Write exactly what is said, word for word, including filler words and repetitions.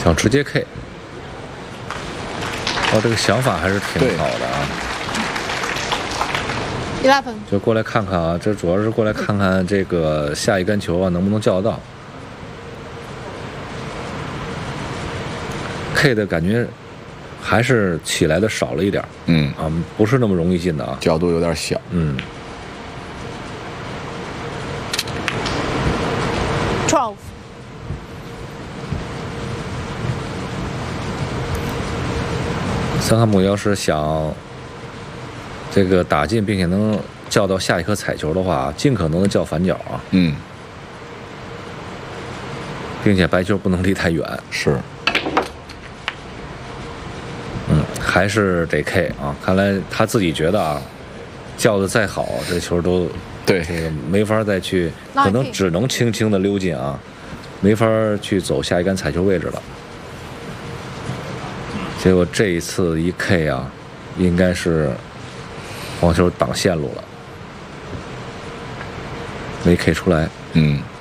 想直接 K。哦，这个想法还是挺好的啊。 eleven 就过来看看啊，这主要是过来看看这个下一杆球啊能不能叫得到。K 的感觉还是起来的少了一点， 嗯啊，不是那么容易进的啊， 角度有点小， 嗯。 twelve 桑汉姆要是想这个打进，并且能叫到下一颗彩球的话，尽可能的叫反角啊， 嗯， 并且白球不能离太远， 是。 嗯，还是得 K 啊！看来他自己觉得啊，叫的再好，这球都对这个没法再去，可能只能轻轻的溜进啊，没法去走下一杆彩球位置了。结果这一次一 K 啊，应该是黄球挡线路了，没 K 出来。 嗯。